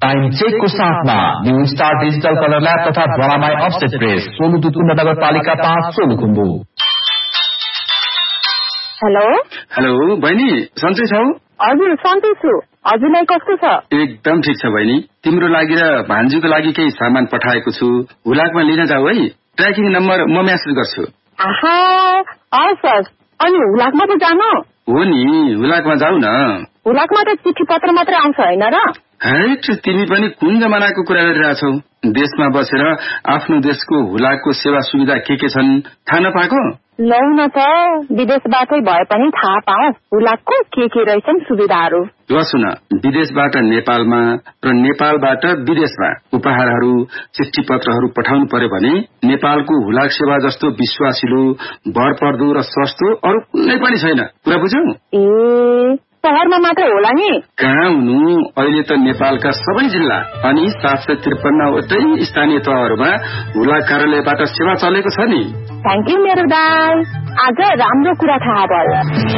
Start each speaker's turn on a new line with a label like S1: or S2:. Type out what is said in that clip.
S1: Time चेकको साथमा new star digital colour lab तथा द्वारामाई offset press सोलुतुतु नगरपालिका 5 सोलुखुम्बु।
S2: हेलो
S3: बहिनी, सन्चै छौ?
S2: हजुर सन्चै छु। हजुरलाई कस्तो छ?
S3: एकदम ठीक छ बहिनी। तिम्रो लागि र भान्जीको लागि केही सामान पठाएको छु, हुलाकमा लिन जाऊ है। ट्र्याकिङ नम्बर म मेसेज गर्छु।
S2: आहा, हस्। अनि हुलाकमा त जानु?
S3: हो नि, हुलाकमा जाऊ न।
S2: हुलाकमा त चिठी पत्र मात्रै आउँछ हैन र?
S3: हैट, तिमी पनि कुन जमानाको कुरा गरिरहेछौ? देशमा बसेर आफ्नो देशको हुलाकको सेवा सुविधा के छन् थाहा नपाएको?
S2: लौ न त, विदेशबाटै भए पनि थाहा पाऊ हुलाकको के रहेछन् सुविधाहरू।
S3: ल सुन, विदेशबाट नेपालमा र नेपालबाट विदेशमा उपहारहरू चिठी पत्रहरू पठाउनु पर्यो भने नेपालको हुलाक सेवा जस्तो विश्वासिलो, भरपर्दो र सस्तो अरू कुनै पनि छैन। कुरा बुझ्यौ?
S2: ए, शहरमा मात्र होला नि?
S3: कहाँ हुनु, अहिले त नेपालका सबै जिल्ला अनि 753 वटै स्थानीय तहहरूमा हुलाक कार्यालयबाट सेवा चलेको छ नि।
S2: थ्याङ्क यू मेरो दाइ, आज राम्रो कुरा थाहा भयो।